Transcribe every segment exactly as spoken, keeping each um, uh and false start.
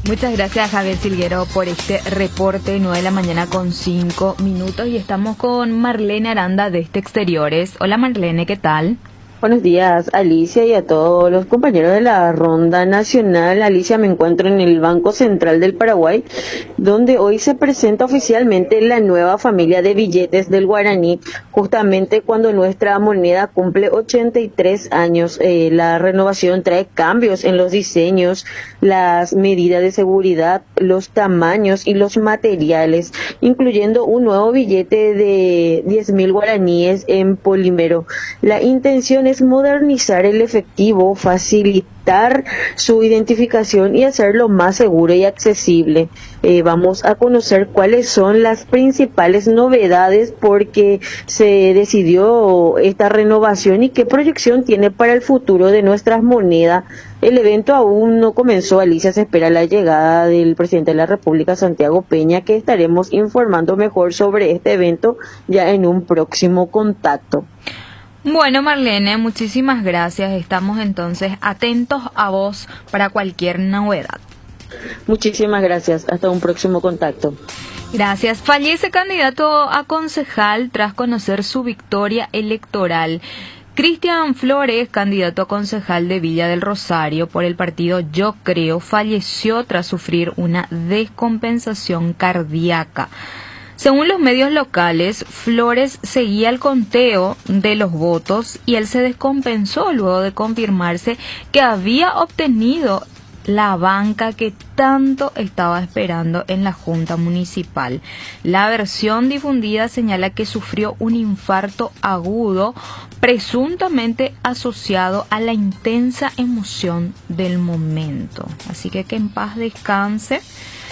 Muchas gracias, Javier Silguero, por este reporte. Nueve de la mañana con cinco minutos y estamos con Marlene Aranda de Este Exteriores. Hola Marlene, ¿qué tal? Buenos días, Alicia, y a todos los compañeros de la Ronda Nacional. Alicia, me encuentro en el Banco Central del Paraguay, donde hoy se presenta oficialmente la nueva familia de billetes del guaraní, justamente cuando nuestra moneda cumple ochenta y tres años. Eh, la renovación trae cambios en los diseños, las medidas de seguridad, los tamaños y los materiales, incluyendo un nuevo billete de diez mil guaraníes en polímero. La intención es modernizar el efectivo, facilitar su identificación y hacerlo más seguro y accesible. Eh, vamos a conocer cuáles son las principales novedades porque se decidió esta renovación y qué proyección tiene para el futuro de nuestras monedas. El evento aún no comenzó, Alicia. Se espera la llegada del presidente de la República, Santiago Peña, que estaremos informando mejor sobre este evento ya en un próximo contacto. Bueno, Marlene, muchísimas gracias. Estamos entonces atentos a vos para cualquier novedad. Muchísimas gracias. Hasta un próximo contacto. Gracias. Fallece candidato a concejal tras conocer su victoria electoral. Cristian Flores, candidato a concejal de Villa del Rosario por el partido Yo Creo, falleció tras sufrir una descompensación cardíaca. Según los medios locales, Flores seguía el conteo de los votos y él se descompensó luego de confirmarse que había obtenido la banca que tanto estaba esperando en la Junta Municipal. La versión difundida señala que sufrió un infarto agudo, presuntamente asociado a la intensa emoción del momento. Así que que en paz descanse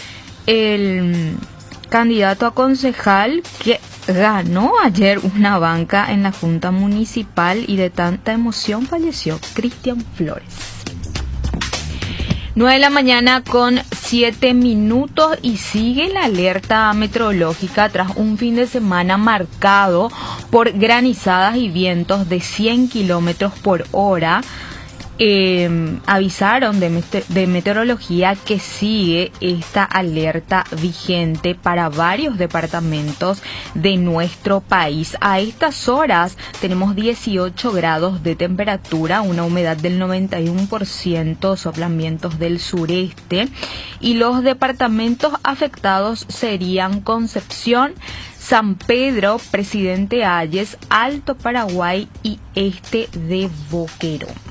el candidato a concejal que ganó ayer una banca en la Junta Municipal y de tanta emoción falleció, Cristian Flores. Nueve de la mañana con siete minutos y sigue la alerta meteorológica tras un fin de semana marcado por granizadas y vientos de cien kilómetros por hora. Eh, avisaron de, meteor- de meteorología que sigue esta alerta vigente para varios departamentos de nuestro país. A estas horas tenemos dieciocho grados de temperatura, una humedad del noventa y uno por ciento, soplan vientos del sureste y los departamentos afectados serían Concepción, San Pedro, Presidente Hayes, Alto Paraguay y este de Boquerón.